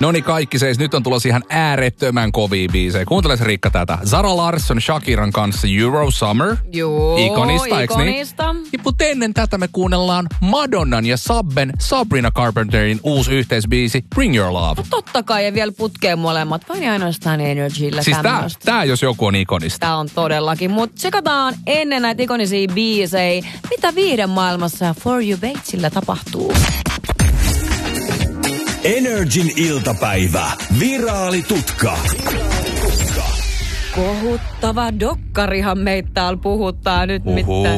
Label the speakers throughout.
Speaker 1: Noniin kaikki seis, nyt on tulossa ihan äärettömän kovia biisejä. Kuuntele se Riikka tätä. Zara Larsson Shakiran kanssa Euro Summer.
Speaker 2: Joo,
Speaker 1: ikonista, eiks niin?
Speaker 2: ikonista.
Speaker 1: Mutta ennen tätä me kuunnellaan Madonnan ja Sabben Sabrina Carpenterin uusi yhteisbiisi Bring Your Love.
Speaker 2: No totta kai, ja vielä putkeen molemmat, vain ainoastaan Energyllä
Speaker 1: siis
Speaker 2: tämmöistä.
Speaker 1: Tää jos joku on ikonista.
Speaker 2: Tää on todellakin, mutta tsekataan ennen näitä ikonisia biisejä, mitä viiden maailmassa For You Batesillä tapahtuu.
Speaker 3: Energin iltapäivä. Viraalitutka.
Speaker 2: Kohuttava dokkarihan meitä täällä puhuttaa nyt mitään.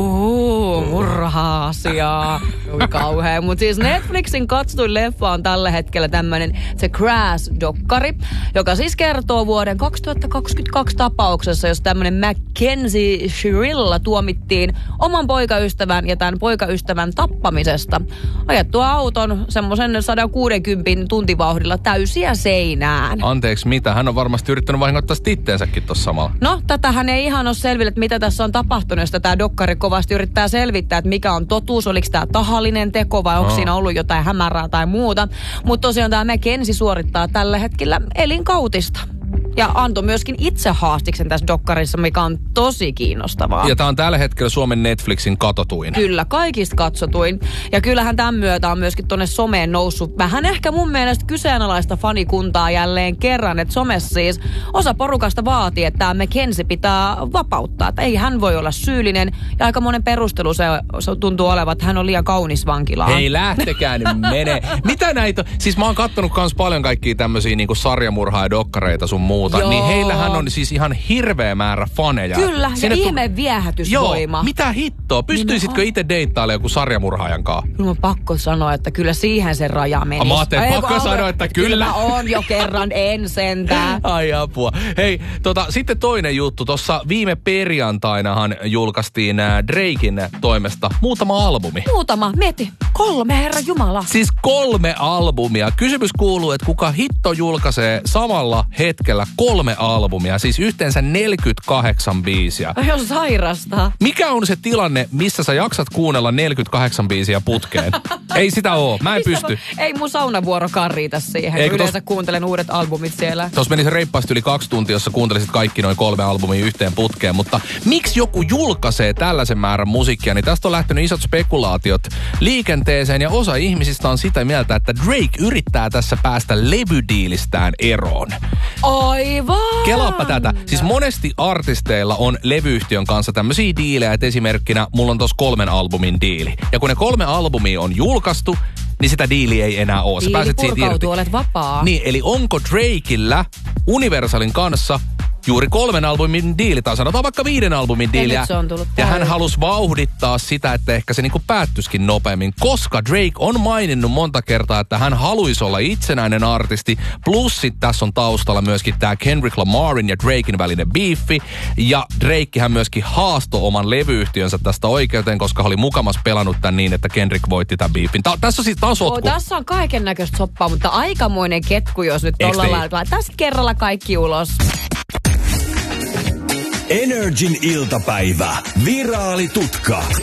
Speaker 2: Murha-asiaa. Oi kauhea. Mutta siis Netflixin katsotuin leffa on tällä hetkellä tämmönen The Crash-dokkari, joka siis kertoo vuoden 2022 tapauksessa, jos tämmönen Mackenzie Shirilla tuomittiin oman poikaystävän ja tämän poikaystävän tappamisesta. Ajettua auton semmoisen 160 tuntivauhdilla täysiä seinään.
Speaker 1: Anteeksi, mitä? Hän on varmasti yrittänyt vahingoittaa itteensäkin tossa samalla.
Speaker 2: No, tätähän ei ihan ole selville, että mitä tässä on tapahtunut, josta tämä dokkari kovasti yrittää selvittää, että mikä on totuus, oliko tämä tahallinen teko vai onko siinä ollut jotain hämärää tai muuta. Mutta tosiaan tämä Mackenzie suorittaa tällä hetkellä elinkautista. Ja antoi myöskin itse haastiksen tässä dokkarissa, mikä on tosi kiinnostavaa.
Speaker 1: Ja tämä on tällä hetkellä Suomen Netflixin katotuin.
Speaker 2: Kyllä, kaikista katsotuin. Ja kyllähän tämän myötä on myöskin tonne someen noussut vähän ehkä mun mielestä kyseenalaista fanikuntaa jälleen kerran. Että somessa siis osa porukasta vaatii, että tämä Mackenzie pitää vapauttaa. Että ei hän voi olla syyllinen. Ja aika monen perustelu se tuntuu olevan, että hän on liian kaunis vankilaan.
Speaker 1: Hei, lähtekää nyt mene. Mitä näitä? Siis mä oon kattonut kans paljon kaikkia tämmöisiä niinku sarjamurhaa ja dokkareita sun muuta. Joo. Niin heillähän on siis ihan hirveä määrä faneja.
Speaker 2: Kyllä, ja ihme viehätysvoima.
Speaker 1: Joo, mitä hittoa? Pystyisitkö itse deittailemaan joku sarjamurhaajan kanssa?
Speaker 2: Kyllä on pakko sanoa, että kyllä siihen se raja menisi.
Speaker 1: Mä ajattelin, pakko sanoa, että kyllä.
Speaker 2: On jo kerran, en sentään.
Speaker 1: Ai apua. Hei, sitten toinen juttu. Tuossa viime perjantainahan julkaistiin Draken toimesta muutama albumi.
Speaker 2: Mieti. 3, herra jumala.
Speaker 1: Siis 3 albumia. Kysymys kuuluu, että kuka hitto julkaisee samalla hetkellä 3 albumia, siis yhteensä 48 biisiä.
Speaker 2: Ai on sairasta.
Speaker 1: Mikä on se tilanne, missä sä jaksat kuunnella 48 biisiä putkeen? Ei sitä oo, mä en pysty.
Speaker 2: Ei mun saunavuorokaan riitä siihen, kun yleensä kuuntelen uudet albumit siellä.
Speaker 1: Tuossa menisi reippaasti yli 2 tuntia, jossa kuuntelisit kaikki noin 3 albumia yhteen putkeen, mutta miksi joku julkaisee tällaisen määrän musiikkia, niin tästä on lähtenyt isot spekulaatiot liikenteeseen, ja osa ihmisistä on sitä mieltä, että Drake yrittää tässä päästä levydiilistään eroon.
Speaker 2: Aivan!
Speaker 1: Kelaappa tätä. Siis monesti artisteilla on levyyhtiön kanssa tämmöisiä diilejä, että esimerkkinä mulla on tossa 3 albumin diili. Ja kun ne 3 albumia on julkaistu, niin sitä diiliä ei enää ole. Sä pääset siitä irti.
Speaker 2: Olet vapaa.
Speaker 1: Niin, eli onko Drakella Universalin kanssa juuri 3 albumin diili, tai sanotaan vaikka 5 albumin diili. Ja hän halusi vauhdittaa sitä, että ehkä se niinku päättyisikin nopeammin, koska Drake on maininnut monta kertaa, että hän haluaisi olla itsenäinen artisti. Plus sit tässä on taustalla myöskin tämä Kendrick Lamarin ja Draken välinen beefi. Ja Drakehän myöskin haastoi oman levyyhtiönsä tästä oikeuteen, koska oli mukamas pelannut tän niin, että Kendrick voitti tämän beefin. Tässä on siis taas sotku.
Speaker 2: Tässä on kaiken näköistä soppaa, mutta aikamoinen ketku, jos nyt ollaan lailla. Tästä kerralla kaikki ulos.
Speaker 3: Energin iltapäivä. Viraalitutka.